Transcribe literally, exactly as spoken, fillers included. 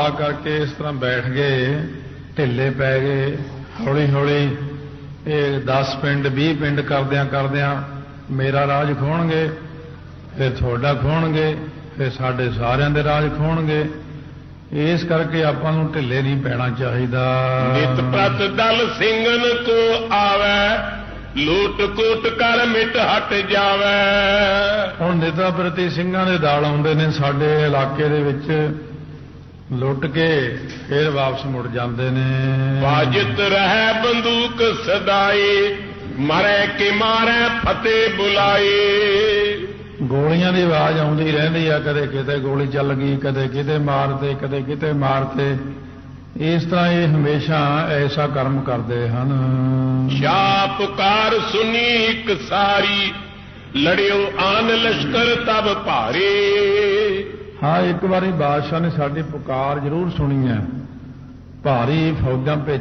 ਆ करके इस तरह बैठ गए, ढिले पै गए। हौली हौली ये दस पिंड भी पिंड करदियां करदियां मेरा राज खोणगे, फिर थोड़ा खोणगे, फिर साडे सारियां दे राज खोणगे। इस करके आपां नूं ढिले नहीं पैना चाहिदा। नित प्रत दल सिंगन को आवे, लूट कूट कर मिट हट जावे। हुण निता प्रति ਸਿੰਘਾਂ ਦੇ ਦਲ ਆਉਂਦੇ ਨੇ ਸਾਡੇ ਇਲਾਕੇ ਦੇ ਵਿੱਚ, ਲੁੱਟ ਕੇ ਫਿਰ ਵਾਪਸ ਮੁੜ ਜਾਂਦੇ ਨੇ। ਬਾਜਤ ਰਹਿ ਬੰਦੂਕ ਸਦਾਈ, ਮਰੇ ਕਿ ਮਾਰੇ ਫਤਿਹ ਬੁਲਾਈ। ਗੋਲੀਆਂ ਦੀ ਆਵਾਜ਼ ਆਉਂਦੀ ਰਹਿੰਦੀ ਆ, ਕਦੇ ਕਿਤੇ ਗੋਲੀ ਚੱਲ ਗਈ, ਕਦੇ ਕਿਤੇ ਮਾਰਦੇ, ਕਦੇ ਕਿਤੇ ਮਾਰਤੇ। ਇਸ ਤਰ੍ਹਾਂ ਇਹ ਹਮੇਸ਼ਾ ਐਸਾ ਕਰਮ ਕਰਦੇ ਹਨ। ਸ਼ਾਹ ਪੁਕਾਰ ਸੁਣੀ ਇੱਕ ਸਾਰੀ, ਲੜਿਓ ਆਨ ਲਸ਼ਕਰ ਤਬ ਭਾਰੀ। ਹਾਂ, ਇੱਕ ਵਾਰੀ ਬਾਦਸ਼ਾਹ ਨੇ ਸਾਡੀ ਪੁਕਾਰ ਜ਼ਰੂਰ ਸੁਣੀ ਹੈ, ਭਾਰੀ ਫੌਜਾਂ ਭੇਜ